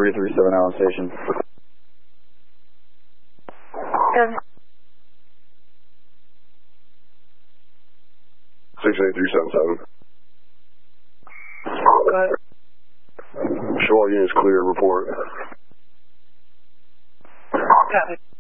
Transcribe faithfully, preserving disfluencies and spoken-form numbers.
three three seven Allen Station. six eight three seven seven. Go ahead. Show all units clear, report. Copy.